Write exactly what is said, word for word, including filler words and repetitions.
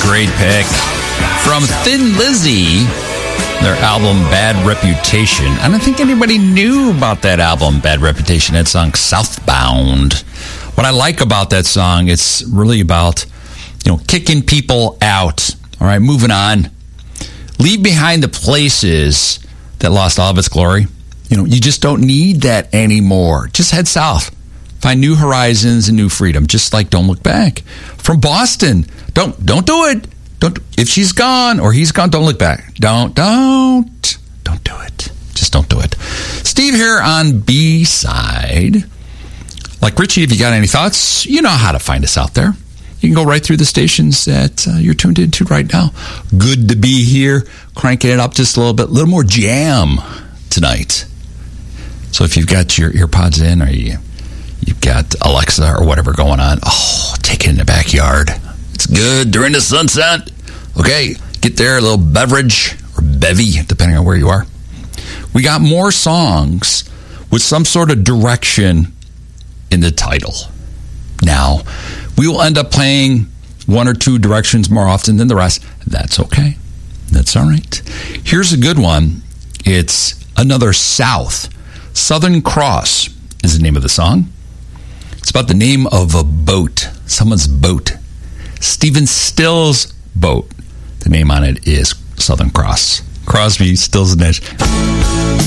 great pick. From Thin Lizzy, their album Bad Reputation. I don't think anybody knew about that album, Bad Reputation. That song, Southbound. What I like about that song, it's really about, you know, kicking people out. All right, moving on. Leave behind the places that lost all of its glory. You know, you just don't need that anymore. Just head south. Find new horizons and new freedom. Just like Don't Look Back. From Boston. Don't don't do it. Don't. If she's gone or he's gone, don't look back. Don't, don't, don't do it. Just don't do it. Steve here on B-Side. Like Richie, if you got any thoughts, you know how to find us out there. You can go right through the stations that uh, you're tuned into right now. Good to be here. Cranking it up just a little bit. A little more jam tonight. So if you've got your earpods in or you, you've got Alexa or whatever going on, oh, take it in the backyard. It's good during the sunset. Okay, get there, a little beverage or bevy, depending on where you are. We got more songs with some sort of direction in the title. Now, we will end up playing one or two directions more often than the rest. That's okay. That's all right. Here's a good one. It's Another South. Southern Cross is the name of the song. It's about the name of a boat, someone's boat. Stephen Stills' boat. The name on it is Southern Cross. Crosby, Stills, and Nash.